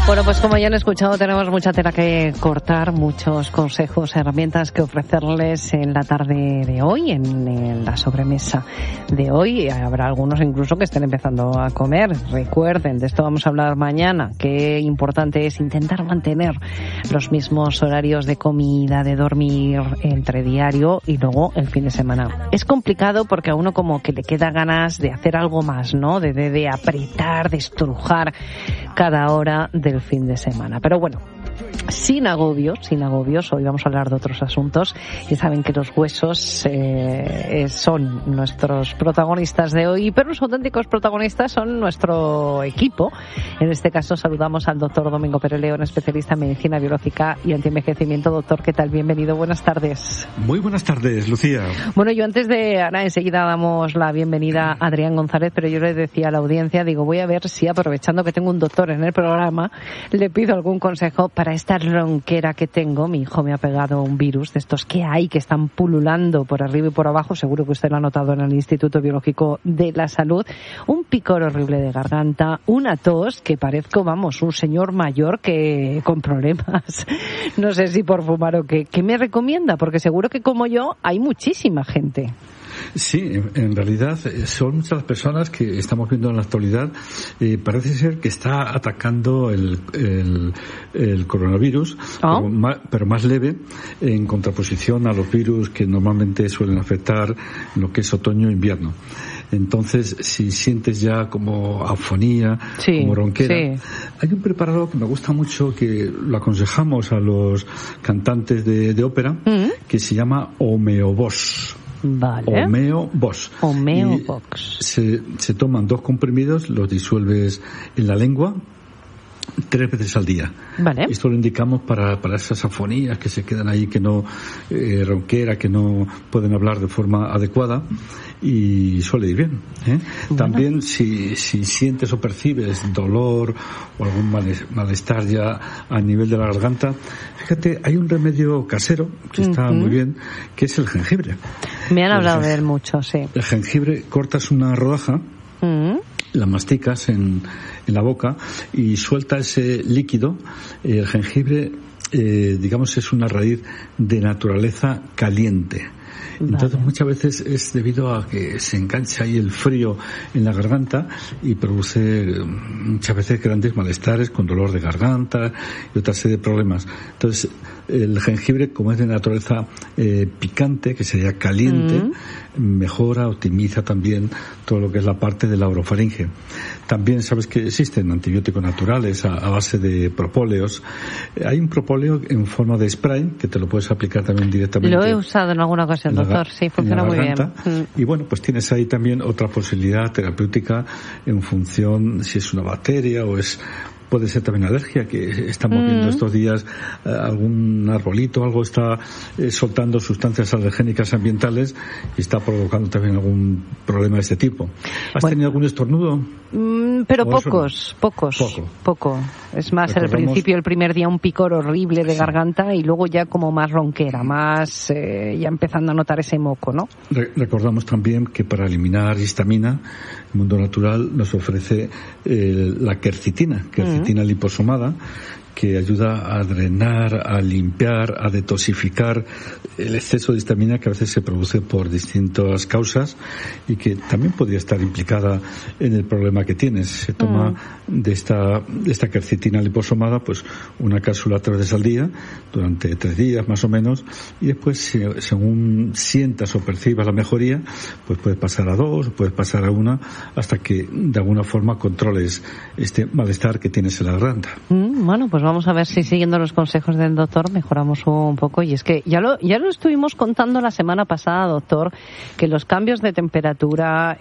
Bueno, pues como ya han escuchado, tenemos mucha tela que cortar, muchos consejos, herramientas que ofrecerles en la tarde de hoy, en la sobremesa de hoy. Habrá algunos incluso que estén empezando a comer. Recuerden, de esto vamos a hablar mañana, qué importante es intentar mantener los mismos horarios de comida, de dormir entre diario y luego el fin de semana. Es complicado porque a uno como que le queda ganas de hacer algo más, ¿no? De apretar, de estrujar cada hora del fin de semana. Pero bueno, sin agobios, hoy vamos a hablar de otros asuntos. Y saben que los huesos son nuestros protagonistas de hoy, pero los auténticos protagonistas son nuestro equipo. En este caso saludamos al doctor Domingo Pérez León, especialista en medicina biológica y antienvejecimiento. Doctor, ¿qué tal? Bienvenido, buenas tardes. Muy buenas tardes, Lucía. Bueno, yo antes de Ana, enseguida damos la bienvenida a Adrián González, pero yo le decía a la audiencia, digo, voy a ver si aprovechando que tengo un doctor en el programa, le pido algún consejo para esta ronquera que tengo. Mi hijo me ha pegado un virus de estos que hay, que están pululando por arriba y por abajo, seguro que usted lo ha notado en el Instituto Biológico de la Salud, un picor horrible de garganta, una tos que parezco, vamos, un señor mayor que con problemas, no sé si por fumar o qué. ¿Qué me recomienda? Porque seguro que como yo hay muchísima gente. Sí, en realidad son muchas las personas que estamos viendo en la actualidad. Parece ser que está atacando el coronavirus, pero más leve, en contraposición a los virus que normalmente suelen afectar en lo que es otoño e invierno. Entonces, si sientes ya como afonía, sí, como ronquera, sí. Hay un preparado que me gusta mucho, que lo aconsejamos a los cantantes de ópera, que se llama Homeobox. Vale. Homeobox. Se toman 2 comprimidos, los disuelves en la lengua 3 veces al día. Vale. Esto lo indicamos para esas afonías que se quedan ahí, que no ronquera, que no pueden hablar de forma adecuada, y suele ir bien, ¿eh? Bueno. También si sientes o percibes dolor o algún malestar ya a nivel de la garganta, fíjate, hay un remedio casero que está muy bien, que es el jengibre. Me han hablado de él mucho, sí. El jengibre, cortas una rodaja, la masticas en la boca y suelta ese líquido. El jengibre, digamos, es una raíz de naturaleza caliente. Entonces, vale, muchas veces es debido a que se engancha ahí el frío en la garganta y produce muchas veces grandes malestares con dolor de garganta y otra serie de problemas. Entonces, el jengibre, como es de naturaleza picante, que sería caliente, mejora, optimiza también todo lo que es la parte de la orofaringe. También sabes que existen antibióticos naturales a base de propóleos. Hay un propóleo en forma de spray que te lo puedes aplicar también directamente. Lo he usado en alguna ocasión, doctor, sí, funciona muy bien. Y bueno, pues tienes ahí también otra posibilidad terapéutica en función si es una bacteria o puede ser también alergia, que estamos viendo estos días, algún arbolito, algo está soltando sustancias alergénicas ambientales y está provocando también algún problema de este tipo. ¿Has tenido algún estornudo? Pero poco. Es más, al principio, el primer día, un picor horrible de garganta y luego ya como más ronquera, más ya empezando a notar ese moco, ¿no? Recordamos también que para eliminar histamina, el mundo natural nos ofrece la quercitina liposomada, que ayuda a drenar, a limpiar, a detoxificar el exceso de histamina que a veces se produce por distintas causas y que también podría estar implicada en el problema que tienes. Se toma de esta quercetina liposomada, pues una cápsula 3 veces al día durante 3 días más o menos, y después según sientas o percibas la mejoría, pues puedes pasar a 2, puedes pasar a 1, hasta que de alguna forma controles este malestar que tienes en la garganta. Bueno, pues vamos a ver si siguiendo los consejos del doctor mejoramos un poco. Y es que ya lo estuvimos contando la semana pasada, doctor, que los cambios de temperatura,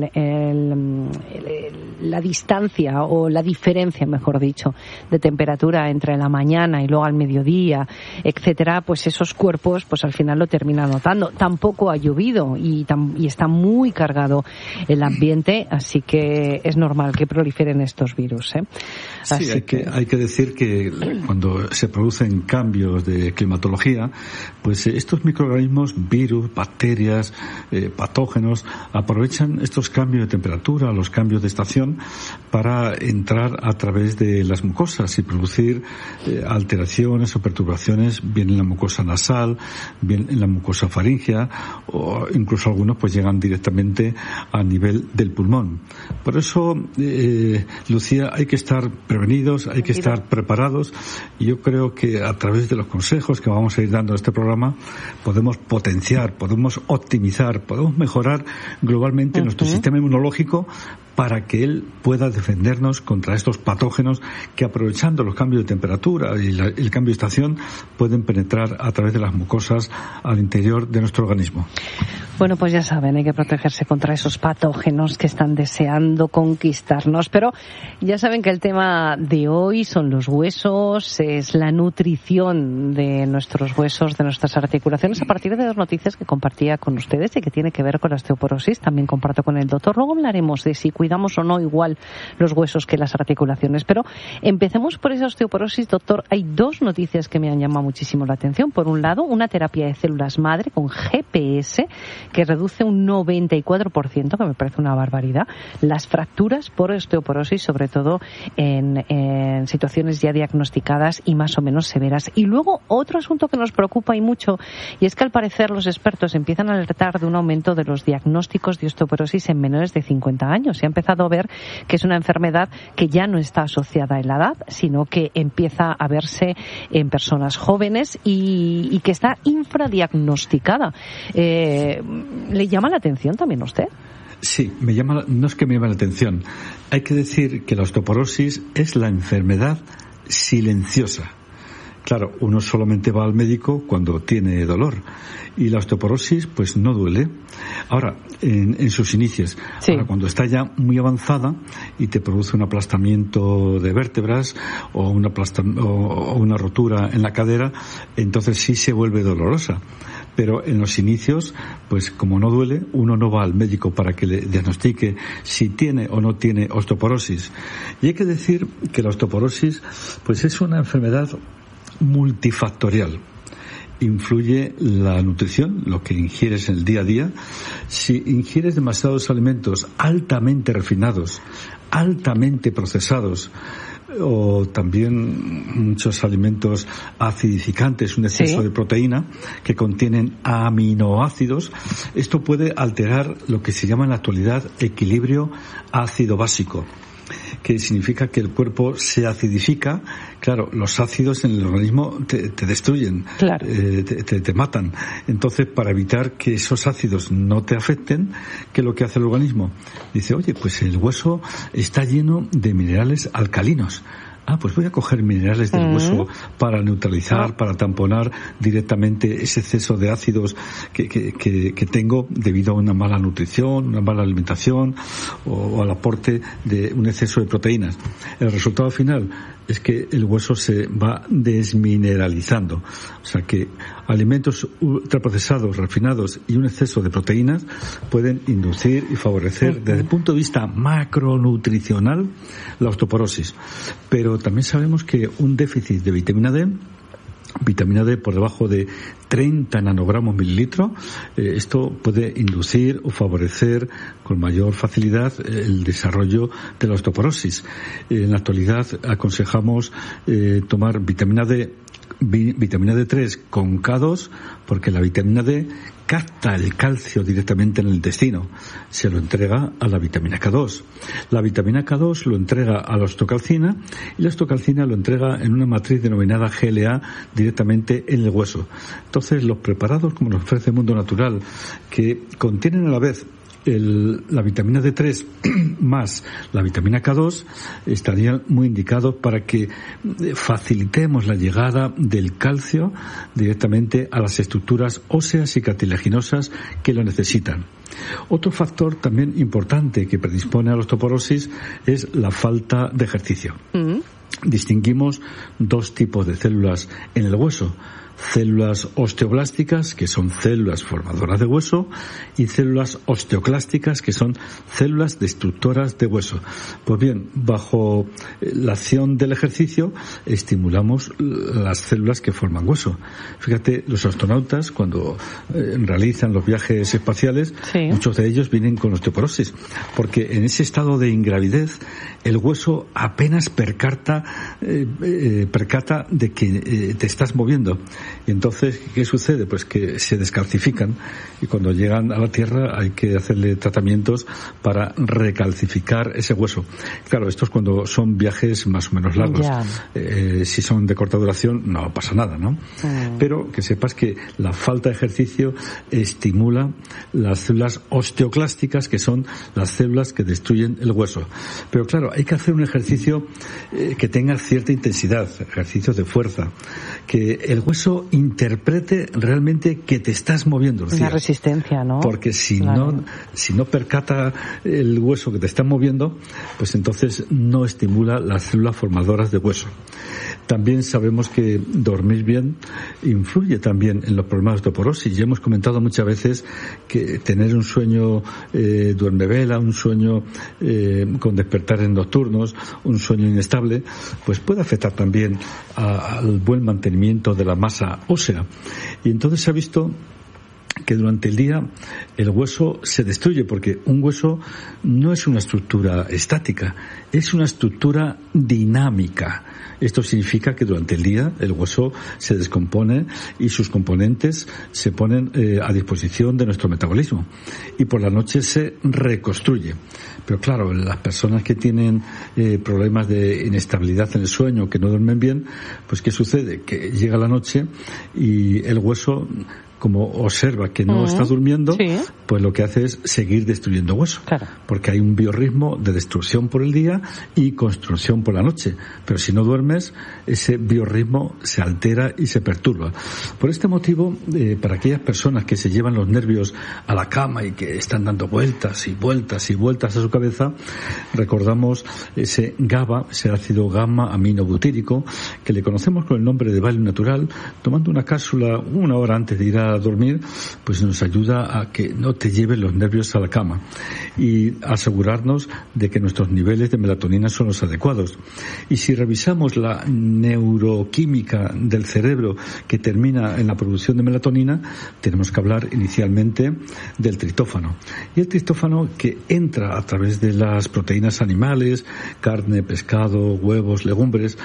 la distancia o la diferencia, mejor dicho, de temperatura entre la mañana y luego al mediodía, etcétera, pues esos cuerpos, pues al final lo terminan notando. Tampoco ha llovido y está muy cargado el ambiente, así que es normal que proliferen estos virus, ¿eh? Sí, hay que decir que cuando se producen cambios de climatología, pues estos microorganismos, virus, bacterias, patógenos, aprovechan estos cambios de temperatura, los cambios de estación, inflamación para entrar a través de las mucosas y producir alteraciones o perturbaciones bien en la mucosa nasal, bien en la mucosa faríngea, o incluso algunos pues llegan directamente a nivel del pulmón. Por eso, Lucía, hay que estar prevenidos, hay que estar preparados, y yo creo que a través de los consejos que vamos a ir dando en este programa podemos potenciar, podemos optimizar, podemos mejorar globalmente nuestro sistema inmunológico para que él pueda defendernos contra estos patógenos que, aprovechando los cambios de temperatura y el cambio de estación, pueden penetrar a través de las mucosas al interior de nuestro organismo. Bueno, pues ya saben, hay que protegerse contra esos patógenos que están deseando conquistarnos. Pero ya saben que el tema de hoy son los huesos, es la nutrición de nuestros huesos, de nuestras articulaciones, a partir de dos noticias que compartía con ustedes y que tiene que ver con la osteoporosis. También comparto con el doctor. Luego hablaremos de si cuidamos o no igual los huesos que las articulaciones. Pero empecemos por esa osteoporosis, doctor. Hay dos noticias que me han llamado muchísimo la atención. Por un lado, una terapia de células madre con GPS que reduce un 94%, que me parece una barbaridad, las fracturas por osteoporosis, sobre todo en situaciones ya diagnosticadas y más o menos severas. Y luego otro asunto que nos preocupa y mucho, y es que al parecer los expertos empiezan a alertar de un aumento de los diagnósticos de osteoporosis en menores de 50 años. Se ha empezado a ver que es una enfermedad que ya no está asociada en la edad, sino que empieza a verse en personas jóvenes y que está infradiagnosticada. ¿Le llama la atención también a usted? Sí, no es que me llame la atención. Hay que decir que la osteoporosis es la enfermedad silenciosa. Claro, uno solamente va al médico cuando tiene dolor, y la osteoporosis pues no duele. Ahora, en sus inicios, sí. Ahora, cuando está ya muy avanzada y te produce un aplastamiento de vértebras o una rotura en la cadera, entonces sí se vuelve dolorosa. Pero en los inicios, pues como no duele, uno no va al médico para que le diagnostique si tiene o no tiene osteoporosis. Y hay que decir que la osteoporosis pues es una enfermedad multifactorial. Influye la nutrición, lo que ingieres en el día a día. Si ingieres demasiados alimentos altamente refinados, altamente procesados, o también muchos alimentos acidificantes, un exceso de proteína que contienen aminoácidos, esto puede alterar lo que se llama en la actualidad equilibrio ácido-básico, que significa que el cuerpo se acidifica. Claro, los ácidos en el organismo te destruyen, claro. te matan. Entonces, para evitar que esos ácidos no te afecten, ¿qué es lo que hace el organismo? Dice, oye, pues el hueso está lleno de minerales alcalinos. Pues voy a coger minerales del hueso para neutralizar, para tamponar directamente ese exceso de ácidos que tengo debido a una mala nutrición, una mala alimentación o al aporte de un exceso de proteínas. El resultado final es que el hueso se va desmineralizando. O sea que alimentos ultraprocesados, refinados y un exceso de proteínas pueden inducir y favorecer desde el punto de vista macronutricional la osteoporosis. Pero también sabemos que un déficit de vitamina D por debajo de 30 nanogramos mililitro, esto puede inducir o favorecer con mayor facilidad el desarrollo de la osteoporosis. En la actualidad aconsejamos tomar vitamina D3 con K2, porque la vitamina D capta el calcio directamente en el intestino, se lo entrega a la vitamina K2. La vitamina K2 lo entrega a la osteocalcina y la osteocalcina lo entrega en una matriz denominada GLA directamente en el hueso. Entonces, los preparados, como nos ofrece el mundo natural, que contienen a la vez la vitamina D3 más la vitamina K2, estarían muy indicados para que facilitemos la llegada del calcio directamente a las estructuras óseas y cartilaginosas que lo necesitan. Otro factor también importante que predispone a la osteoporosis es la falta de ejercicio. Distinguimos dos tipos de células en el hueso. células osteoblásticas, que son células formadoras de hueso, y células osteoclásticas, que son células destructoras de hueso. Pues bien, bajo la acción del ejercicio estimulamos las células que forman hueso. Fíjate, los astronautas cuando realizan los viajes espaciales, muchos de ellos vienen con osteoporosis, porque en ese estado de ingravidez el hueso apenas percata de que te estás moviendo. Y entonces, ¿qué sucede? Pues que se descalcifican, y cuando llegan a la Tierra hay que hacerle tratamientos para recalcificar ese hueso. Claro, esto es cuando son viajes más o menos largos. Si son de corta duración no pasa nada, ¿no? Pero que sepas que la falta de ejercicio estimula las células osteoclásticas, que son las células que destruyen el hueso. Pero claro, hay que hacer un ejercicio que tenga cierta intensidad, ejercicios de fuerza, que el hueso interprete realmente que te estás moviendo. Una resistencia, ¿no? Porque si no percata el hueso que te está moviendo, pues entonces no estimula las células formadoras de hueso. También sabemos que dormir bien influye también en los problemas de osteoporosis. Ya hemos comentado muchas veces que tener un sueño duermevela, un sueño con despertares nocturnos, un sueño inestable, pues puede afectar también al buen mantenimiento de la masa ósea. Y entonces se ha visto que durante el día el hueso se destruye, porque un hueso no es una estructura estática, es una estructura dinámica. Esto significa que durante el día el hueso se descompone y sus componentes se ponen a disposición de nuestro metabolismo, y por la noche se reconstruye. Pero claro, las personas que tienen problemas de inestabilidad en el sueño, que no duermen bien, pues ¿qué sucede? Que llega la noche y el hueso, como observa que no está durmiendo, pues lo que hace es seguir destruyendo hueso. Claro. Porque hay un biorritmo de destrucción por el día y construcción por la noche. Pero si no duermes, ese biorritmo se altera y se perturba. Por este motivo, para aquellas personas que se llevan los nervios a la cama y que están dando vueltas y vueltas y vueltas a su cabeza, recordamos ese GABA, ese ácido gamma aminobutírico, que le conocemos con el nombre de Valium natural. Tomando una cápsula 1 hora antes de ir a dormir, pues nos ayuda a que no te lleven los nervios a la cama, y asegurarnos de que nuestros niveles de melatonina son los adecuados. Y si revisamos la neuroquímica del cerebro que termina en la producción de melatonina, tenemos que hablar inicialmente del triptófano. Y el triptófano, que entra a través de las proteínas animales, carne, pescado, huevos, legumbres,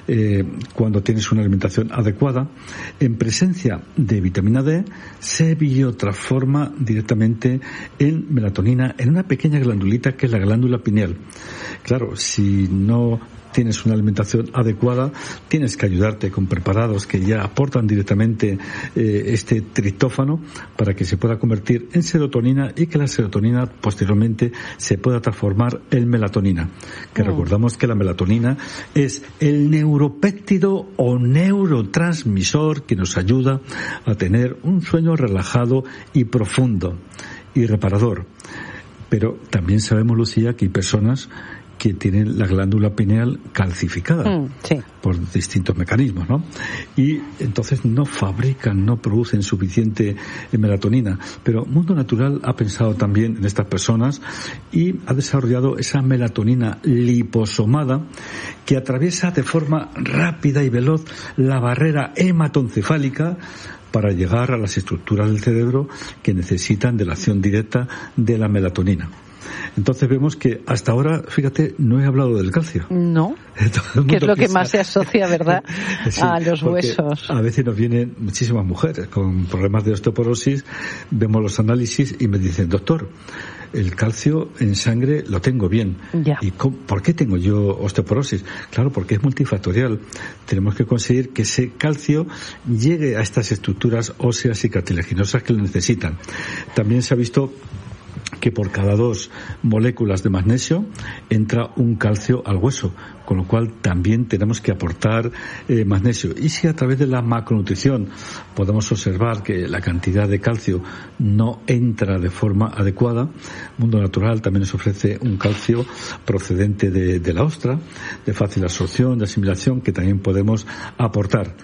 cuando tienes una alimentación adecuada, en presencia de vitamina D, se biotransforma directamente en melatonina en una pequeña glandulita que es la glándula pineal. Claro, si no tienes una alimentación adecuada, tienes que ayudarte con preparados que ya aportan directamente este triptófano para que se pueda convertir en serotonina, y que la serotonina posteriormente se pueda transformar en melatonina. Que recordamos que la melatonina es el neuropéptido o neurotransmisor que nos ayuda a tener un sueño relajado y profundo y reparador. Pero también sabemos, Lucía, que hay personas que tienen la glándula pineal calcificada por distintos mecanismos, ¿no? Y entonces no producen suficiente melatonina. Pero Mundo Natural ha pensado también en estas personas y ha desarrollado esa melatonina liposomada que atraviesa de forma rápida y veloz la barrera hematoencefálica para llegar a las estructuras del cerebro que necesitan de la acción directa de la melatonina. Entonces vemos que hasta ahora, fíjate, no he hablado del calcio. No, que es lo que más se asocia, ¿verdad?, a los huesos. A veces nos vienen muchísimas mujeres con problemas de osteoporosis, vemos los análisis y me dicen: doctor, el calcio en sangre lo tengo bien. ¿Y por qué tengo yo osteoporosis? Claro, porque es multifactorial. Tenemos que conseguir que ese calcio llegue a estas estructuras óseas y cartilaginosas que lo necesitan. También se ha visto que por cada 2 moléculas de magnesio entra un calcio al hueso, con lo cual también tenemos que aportar magnesio. Y si a través de la macronutrición podemos observar que la cantidad de calcio no entra de forma adecuada, Mundo Natural también nos ofrece un calcio procedente de la ostra, de fácil absorción, de asimilación, que también podemos aportar.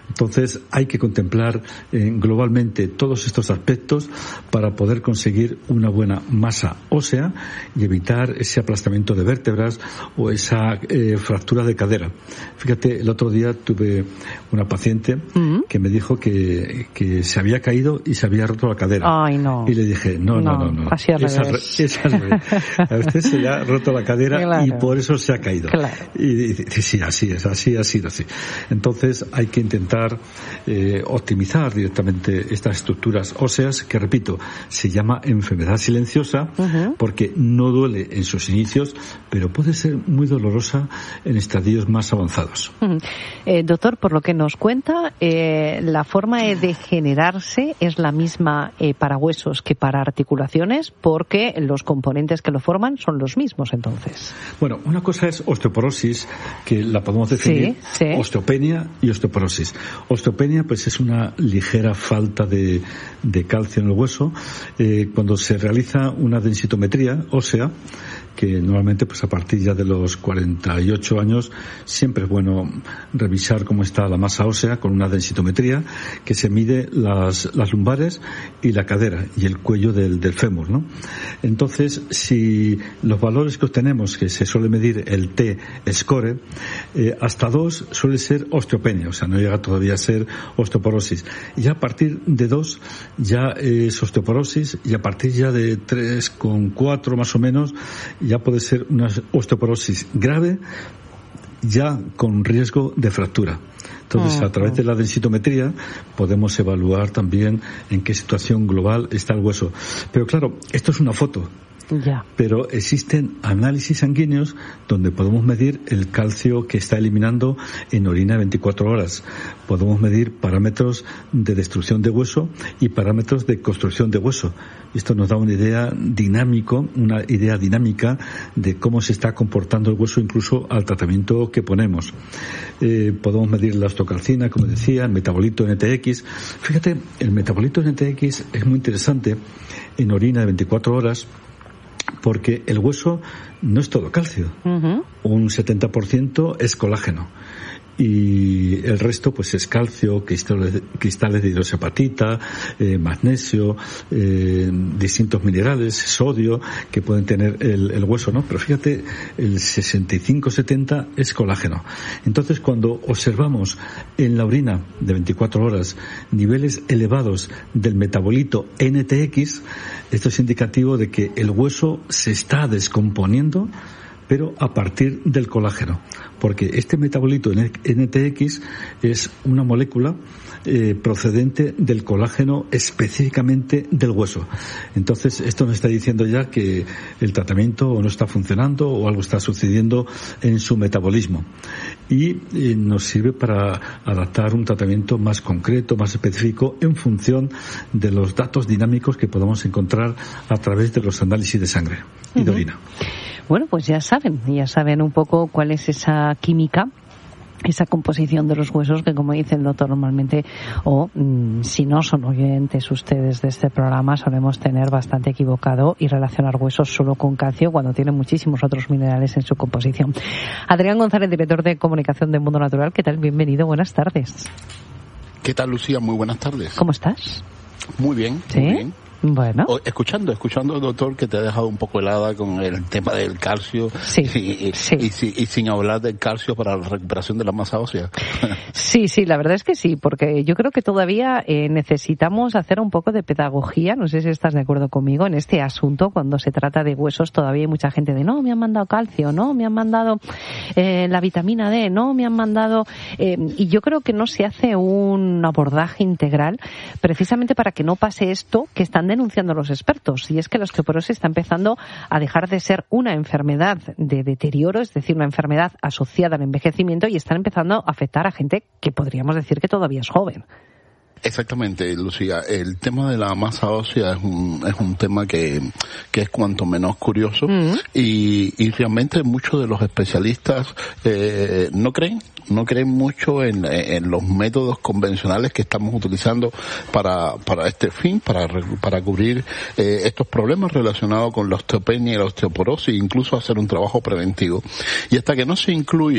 Entonces hay que contemplar globalmente todos estos aspectos para poder conseguir una buena masa ósea y evitar ese aplastamiento de vértebras o esa fractura de cadera. Fíjate, el otro día tuve una paciente que me dijo que se había caído y se había roto la cadera. Ay, no. Y le dije, no. Así al revés. A usted se le ha roto la cadera, claro, y por eso se ha caído. Claro. Y dice, sí, así es, así ha sido así. Entonces hay que intentar optimizar directamente estas estructuras óseas, que repito, se llama enfermedad silenciosa, porque no duele en sus inicios, pero puede ser muy dolorosa en estadios más avanzados. Doctor, por lo que nos cuenta, la forma de degenerarse es la misma para huesos que para articulaciones, porque los componentes que lo forman son los mismos, entonces. Bueno, una cosa es osteoporosis, que la podemos definir, sí. Osteopenia y osteoporosis. Osteopenia, pues es una ligera falta de calcio en el hueso. Cuando se realiza una densitometría ósea, que normalmente pues a partir ya de los 48 años siempre es bueno revisar cómo está la masa ósea con una densitometría, que se mide las lumbares y la cadera y el cuello del fémur, ¿no? Entonces, si los valores que obtenemos, que se suele medir el T-score, hasta 2 suele ser osteopenia, o sea, no llega todavía a ser osteoporosis. Y a partir de 2 ya es osteoporosis, y a partir ya de 3,4 más o menos ya puede ser una osteoporosis grave, ya con riesgo de fractura. Entonces, a través de la densitometría podemos evaluar también en qué situación global está el hueso. Pero claro, esto es una foto. Ya. Pero existen análisis sanguíneos donde podemos medir el calcio que está eliminando en orina 24 horas. Podemos medir parámetros de destrucción de hueso y parámetros de construcción de hueso. Esto nos da una idea dinámica de cómo se está comportando el hueso, incluso al tratamiento que ponemos. Podemos medir la osteocalcina, como decía, el metabolito NTX. Fíjate, el metabolito NTX es muy interesante en orina de 24 horas, porque el hueso no es todo calcio. Un 70% es colágeno. Y el resto pues es calcio, cristales de hidroxiapatita, magnesio, distintos minerales, sodio que pueden tener el hueso, ¿no? Pero fíjate, el 65-70 es colágeno. Entonces, cuando observamos en la orina de 24 horas niveles elevados del metabolito NTX, esto es indicativo de que el hueso se está descomponiendo, pero a partir del colágeno, porque este metabolito NTX es una molécula procedente del colágeno, específicamente del hueso. Entonces, esto nos está diciendo ya que el tratamiento no está funcionando o algo está sucediendo en su metabolismo. Y nos sirve para adaptar un tratamiento más concreto, más específico, en función de los datos dinámicos que podamos encontrar a través de los análisis de sangre y de orina. Bueno, pues ya saben un poco cuál es esa química, esa composición de los huesos que, como dice el doctor, normalmente, si no son oyentes ustedes de este programa, solemos tener bastante equivocado y relacionar huesos solo con calcio cuando tienen muchísimos otros minerales en su composición. Adrián González, director de comunicación de Mundo Natural, ¿qué tal? Bienvenido, buenas tardes. ¿Qué tal, Lucía? Muy buenas tardes. ¿Cómo estás? Muy bien, ¿Sí? Muy bien. Bueno. Escuchando, doctor, que te ha dejado un poco helada con el tema del calcio. Sí, y sin hablar del calcio para la recuperación de la masa ósea. Sí, la verdad es que sí, porque yo creo que todavía necesitamos hacer un poco de pedagogía, no sé si estás de acuerdo conmigo, en este asunto. Cuando se trata de huesos todavía hay mucha gente de no, me han mandado calcio, no, me han mandado la vitamina D, no, me han mandado... y yo creo que no se hace un abordaje integral precisamente para que no pase esto que están denunciando los expertos, y es que la osteoporosis está empezando a dejar de ser una enfermedad de deterioro, es decir, una enfermedad asociada al envejecimiento, y están empezando a afectar a gente que podríamos decir que todavía es joven. Exactamente, Lucía. El tema de la masa ósea es un tema que es cuanto menos curioso, y realmente muchos de los especialistas no creen mucho en los métodos convencionales que estamos utilizando para este fin, para cubrir estos problemas relacionados con la osteopenia y la osteoporosis, incluso hacer un trabajo preventivo. Y hasta que no se incluya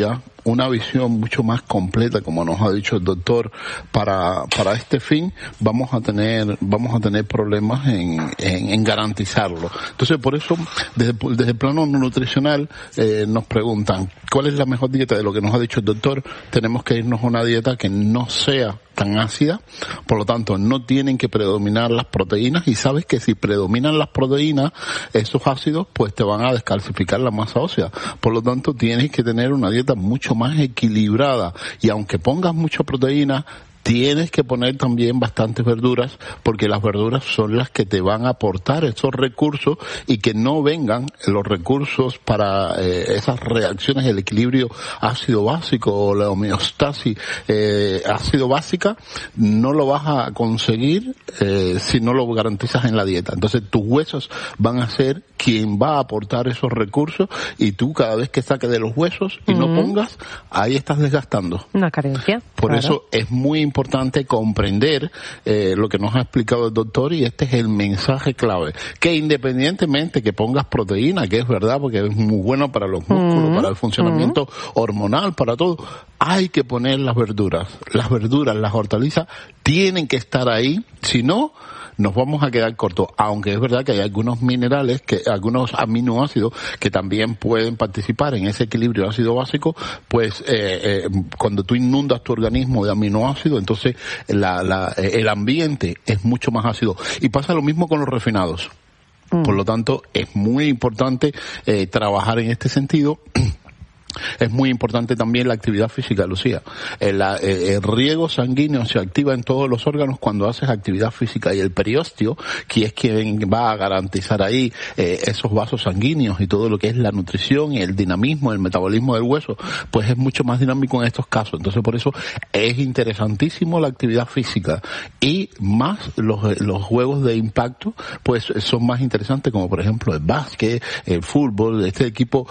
una visión mucho más completa, como nos ha dicho el doctor, para este fin, vamos a tener problemas en garantizarlo. Entonces, por eso, desde el plano nutricional, nos preguntan, ¿cuál es la mejor dieta? De lo que nos ha dicho el doctor, tenemos que irnos a una dieta que no sea tan ácida, por lo tanto no tienen que predominar las proteínas, y sabes que si predominan las proteínas, esos ácidos pues te van a descalcificar la masa ósea, por lo tanto tienes que tener una dieta mucho más equilibrada, y aunque pongas mucha proteína, tienes que poner también bastantes verduras, porque las verduras son las que te van a aportar esos recursos, y que no vengan los recursos para esas reacciones del equilibrio ácido básico o la homeostasis ácido básica, no lo vas a conseguir si no lo garantizas en la dieta. Entonces tus huesos van a ser quien va a aportar esos recursos, y tú cada vez que saques de los huesos y no pongas, ahí estás desgastando. Una carencia. Por eso es muy importante comprender lo que nos ha explicado el doctor, y este es el mensaje clave, que independientemente que pongas proteína, que es verdad, porque es muy bueno para los músculos, para el funcionamiento hormonal, para todo, hay que poner las verduras, las hortalizas tienen que estar ahí, si no, nos vamos a quedar cortos, aunque es verdad que hay algunos minerales, algunos aminoácidos que también pueden participar en ese equilibrio ácido básico, pues cuando tú inundas tu organismo de aminoácidos, entonces el ambiente es mucho más ácido. Y pasa lo mismo con los refinados. Por lo tanto, es muy importante trabajar en este sentido. Es muy importante también la actividad física, Lucía. El riego sanguíneo se activa en todos los órganos cuando haces actividad física, y el periósteo, que es quien va a garantizar ahí esos vasos sanguíneos y todo lo que es la nutrición y el dinamismo, el metabolismo del hueso, pues es mucho más dinámico en estos casos. Entonces, por eso es interesantísimo la actividad física, y más los juegos de impacto, pues son más interesantes, como por ejemplo el básquet, el fútbol, este tipo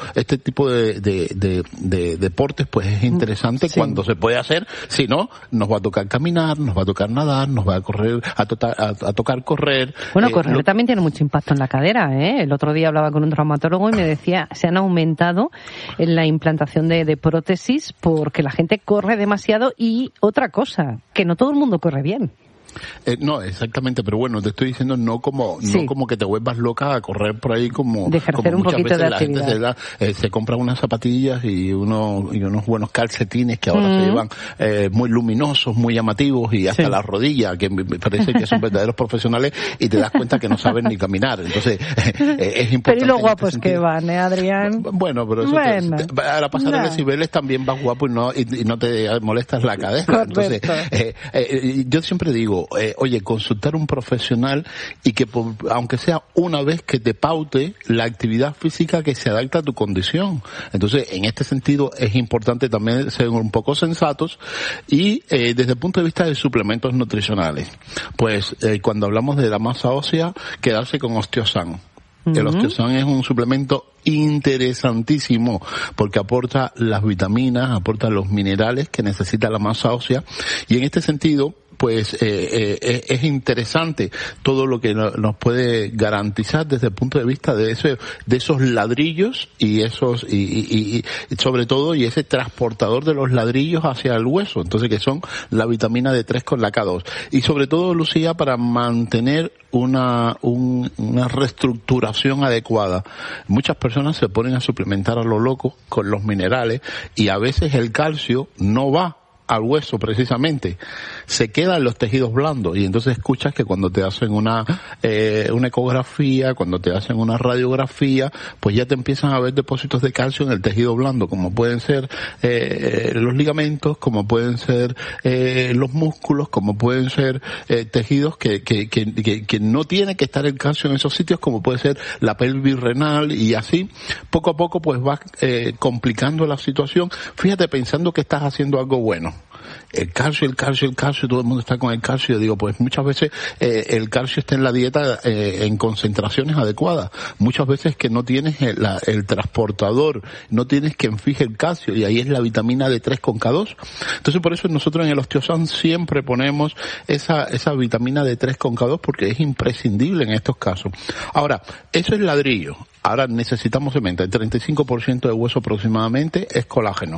de deportes, pues es interesante cuando se puede hacer. Si no, nos va a tocar caminar, nos va a tocar nadar, nos va a correr, a tocar correr. Bueno, correr también tiene mucho impacto en la cadera, ¿eh? El otro día hablaba con un traumatólogo y me decía, se han aumentado en la implantación de prótesis porque la gente corre demasiado, y otra cosa, que no todo el mundo corre bien. No, exactamente, pero bueno, te estoy diciendo no como que te vuelvas loca a correr por ahí como un muchas poquito veces de la actividad. gente se compra unas zapatillas y unos buenos calcetines que ahora se llevan muy luminosos, muy llamativos, y hasta la rodilla, que me parece que son verdaderos profesionales, y te das cuenta que no saben ni caminar. Entonces es importante. Pero y lo guapos que van, Adrián. Bueno, pero eso a la pasar de decibeles también vas guapo y no te molestas la cadera. Correcto. Entonces yo siempre digo, oye, consultar un profesional, y que aunque sea una vez, que te paute la actividad física que se adapta a tu condición. Entonces, en este sentido es importante también ser un poco sensatos, y desde el punto de vista de suplementos nutricionales, pues cuando hablamos de la masa ósea, quedarse con Osteosan. El Osteosan es un suplemento interesantísimo, porque aporta las vitaminas, aporta los minerales que necesita la masa ósea, y en este sentido, pues es interesante todo lo que nos puede garantizar desde el punto de vista de esos ladrillos y sobre todo ese transportador de los ladrillos hacia el hueso, entonces que son la vitamina D3 con la K2, y sobre todo, Lucía, para mantener una reestructuración adecuada. Muchas personas se ponen a suplementar a lo loco con los minerales, y a veces el calcio no va al hueso precisamente, se queda en los tejidos blandos, y entonces escuchas que cuando te hacen una ecografía, cuando te hacen una radiografía, pues ya te empiezan a ver depósitos de calcio en el tejido blando, como pueden ser los ligamentos, como pueden ser los músculos, como pueden ser tejidos que no tiene que estar el calcio en esos sitios, como puede ser la pelvis renal, y así poco a poco pues vas complicando la situación. Fíjate, pensando que estás haciendo algo bueno. El calcio, todo el mundo está con el calcio. Yo digo, pues muchas veces el calcio está en la dieta en concentraciones adecuadas. Muchas veces que no tienes el transportador, no tienes quien fije el calcio, y ahí es la vitamina D3 con K2. Entonces, por eso nosotros en el Osteosan siempre ponemos esa vitamina D3 con K2, porque es imprescindible en estos casos. Ahora, eso es ladrillo. Ahora necesitamos cemento. El 35% de hueso aproximadamente es colágeno.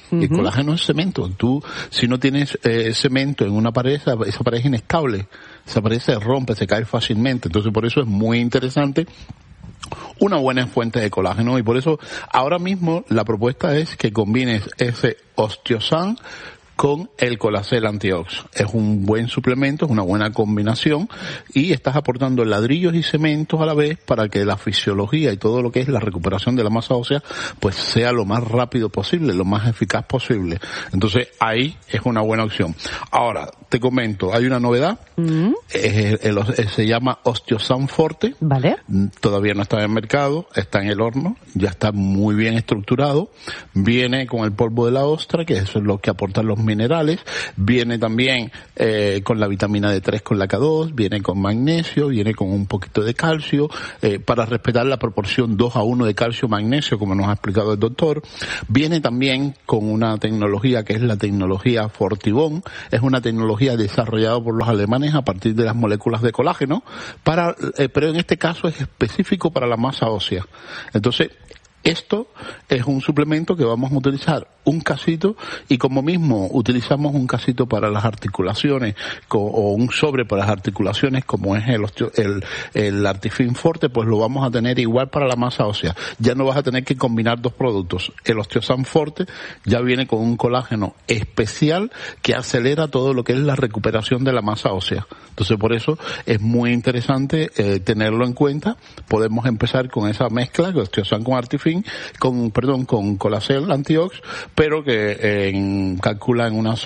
El colágeno es cemento. Tú, si no tienes cemento en una pared, esa pared es inestable. Esa pared se rompe, se cae fácilmente. Entonces, por eso es muy interesante una buena fuente de colágeno, y por eso ahora mismo la propuesta es que combines ese Osteosan con el Colacel Antiox. Es un buen suplemento, es una buena combinación, y estás aportando ladrillos y cementos a la vez para que la fisiología y todo lo que es la recuperación de la masa ósea pues sea lo más rápido posible, lo más eficaz posible. Entonces ahí es una buena opción. Ahora, te comento, hay una novedad, se llama Osteosan Forte. Vale. Todavía no está en el mercado, está en el horno, ya está muy bien estructurado, viene con el polvo de la ostra, que eso es lo que aportan los minerales, viene también con la vitamina D3 con la K2, viene con magnesio, viene con un poquito de calcio, para respetar la proporción 2:1 de calcio-magnesio, como nos ha explicado el doctor. Viene también con una tecnología que es la tecnología Fortibón, es una tecnología desarrollada por los alemanes a partir de las moléculas de colágeno, pero en este caso es específico para la masa ósea. Entonces, esto es un suplemento que vamos a utilizar un casito, y como mismo utilizamos un casito para las articulaciones o un sobre para las articulaciones como es el Artifin Forte, pues lo vamos a tener igual para la masa ósea. Ya no vas a tener que combinar dos productos. El Osteosan Forte ya viene con un colágeno especial que acelera todo lo que es la recuperación de la masa ósea. Entonces por eso es muy interesante tenerlo en cuenta. Podemos empezar con esa mezcla de Osteosan con Artifin, con Colacel Antiox, pero que calcula en unas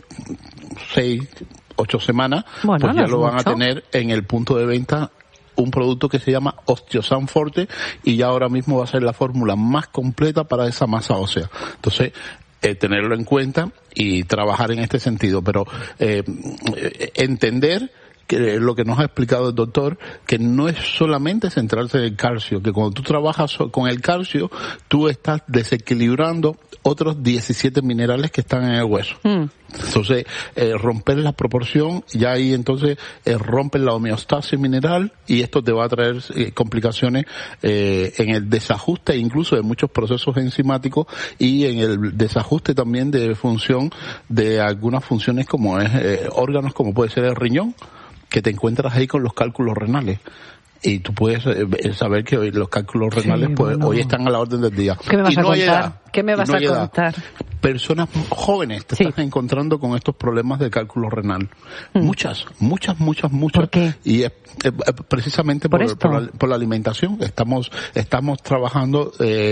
6-8 semanas, pues ya lo van a tener en el punto de venta un producto que se llama Osteosan Forte, y ya ahora mismo va a ser la fórmula más completa para esa masa ósea. Entonces, tenerlo en cuenta y trabajar en este sentido, pero entender que lo que nos ha explicado el doctor, que no es solamente centrarse en el calcio, que cuando tú trabajas con el calcio, tú estás desequilibrando otros 17 minerales que están en el hueso. Entonces, romper la proporción, ya ahí entonces rompen la homeostasis mineral, y esto te va a traer complicaciones en el desajuste incluso de muchos procesos enzimáticos, y en el desajuste también de función de algunas funciones como es órganos como puede ser el riñón, que te encuentras ahí con los cálculos renales. Y tú puedes saber que hoy los cálculos renales hoy están a la orden del día. ¿Qué me vas a contar? ¿Qué me vas a contar? Personas jóvenes te estás encontrando con estos problemas de cálculo renal. Muchas. ¿Por qué? Y es precisamente por la alimentación. Estamos trabajando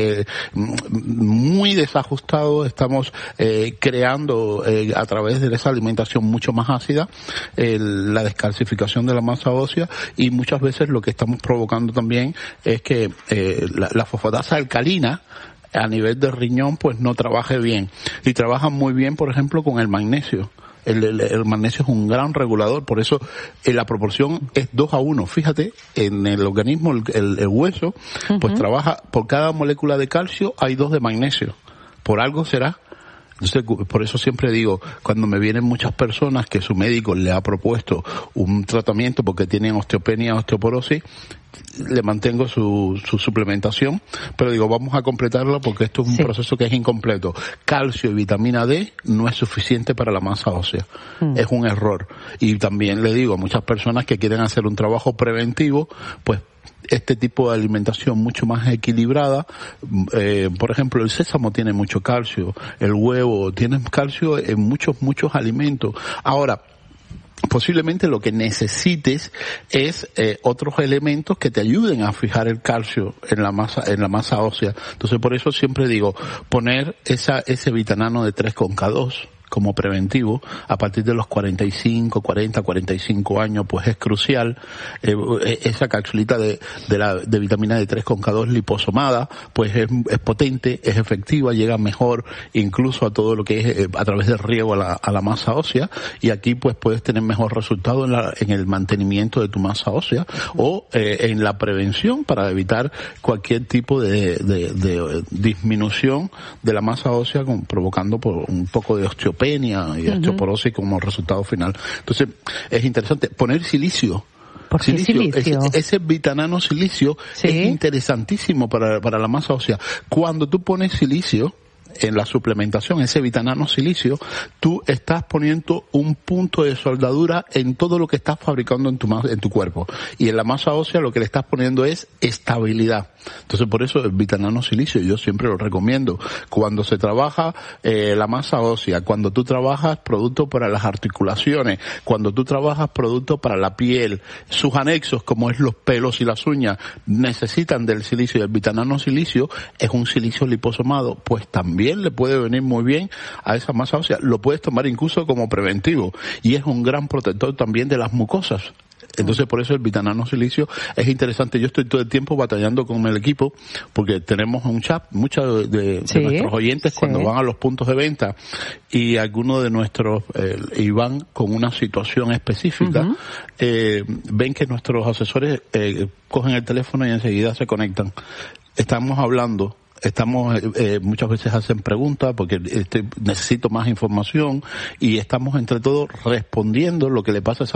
muy desajustados, estamos creando a través de esa alimentación mucho más ácida la descalcificación de la masa ósea, y muchas veces lo que estamos provocando también es que la fosfatasa alcalina a nivel de riñón pues no trabaje bien, y trabaja muy bien, por ejemplo, con el magnesio. El magnesio es un gran regulador, por eso la proporción es 2:1. Fíjate, en el organismo, el hueso, pues trabaja, por cada molécula de calcio hay 2 de magnesio. Por algo será. Entonces, por eso siempre digo, cuando me vienen muchas personas que su médico le ha propuesto un tratamiento porque tienen osteopenia, osteoporosis, le mantengo su suplementación, pero digo, vamos a completarlo porque esto es un proceso que es incompleto. Calcio y vitamina D no es suficiente para la masa ósea. Es un error. Y también le digo a muchas personas que quieren hacer un trabajo preventivo, pues este tipo de alimentación mucho más equilibrada, por ejemplo, el sésamo tiene mucho calcio, el huevo tiene calcio en muchos alimentos. Ahora, posiblemente lo que necesites es otros elementos que te ayuden a fijar el calcio en la masa ósea. Entonces, por eso siempre digo, poner ese vitanano de 3 con K2 como preventivo a partir de los 45 años, pues es crucial. Esa capsulita de vitamina D3 con K2 liposomada, pues es potente, es efectiva, llega mejor incluso a todo lo que es a través del riego a la masa ósea, y aquí pues puedes tener mejor resultado en el mantenimiento de tu masa ósea o en la prevención para evitar cualquier tipo de disminución de la masa ósea provocando por un poco de osteopenia y osteoporosis como resultado final. Entonces, es interesante poner silicio. ¿Por qué silicio? Ese vitanano silicio es interesantísimo para la masa ósea. Cuando tú pones silicio en la suplementación, ese vitanano silicio, tú estás poniendo un punto de soldadura en todo lo que estás fabricando en tu cuerpo. Y en la masa ósea lo que le estás poniendo es estabilidad. Entonces, por eso el vitanano silicio yo siempre lo recomiendo. Cuando se trabaja la masa ósea, cuando tú trabajas producto para las articulaciones, cuando tú trabajas producto para la piel, sus anexos como es los pelos y las uñas necesitan del silicio, y el vitanano silicio es un silicio liposomado, pues también le puede venir muy bien a esa masa ósea. Lo puedes tomar incluso como preventivo y es un gran protector también de las mucosas. Entonces, por eso el vitanano silicio es interesante. Yo estoy todo el tiempo batallando con el equipo porque tenemos un chat, muchos de nuestros oyentes cuando van a los puntos de venta y algunos de nuestros y van con una situación específica, ven que nuestros asesores cogen el teléfono y enseguida se conectan. Estamos hablando. Muchas veces hacen preguntas porque necesito más información y estamos entre todos respondiendo lo que le pasa a esa